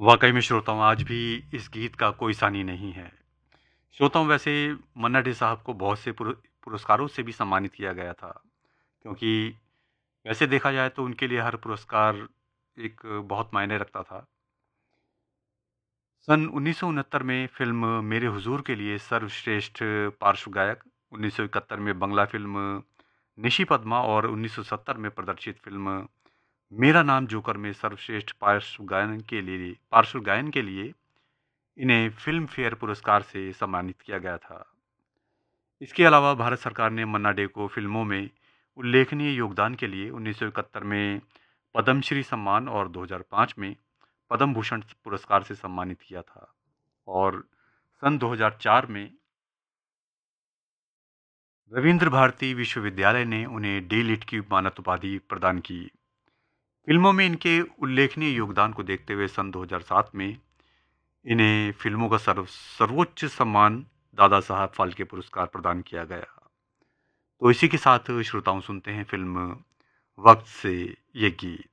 वाकई में श्रोताओं, आज भी इस गीत का कोई सानी नहीं है। श्रोताओं, वैसे मन्ना डे साहब को बहुत से पुरस्कारों से भी सम्मानित किया गया था, क्योंकि वैसे देखा जाए तो उनके लिए हर पुरस्कार एक बहुत मायने रखता था। सन 1969 में फिल्म मेरे हुजूर के लिए सर्वश्रेष्ठ पार्श्व गायक, 1971 में बंगला फिल्म निशी पद्मा और 1970 में प्रदर्शित फिल्म मेरा नाम जोकर में सर्वश्रेष्ठ पार्श्व गायन के लिए इन्हें फिल्म फेयर पुरस्कार से सम्मानित किया गया था। इसके अलावा भारत सरकार ने मन्ना डे को फिल्मों में उल्लेखनीय योगदान के लिए 1971 में पद्मश्री सम्मान और 2005 में पद्म भूषण पुरस्कार से सम्मानित किया था। और सन 2004 में रविंद्र भारती विश्वविद्यालय ने उन्हें डी लिट की मानद उपाधि प्रदान की। फिल्मों में इनके उल्लेखनीय योगदान को देखते हुए सन 2007 में इन्हें फिल्मों का सर्वोच्च सम्मान दादा साहब फाल्के पुरस्कार प्रदान किया गया। तो इसी के साथ श्रोताओं, सुनते हैं फिल्म वक्त से ये गीत।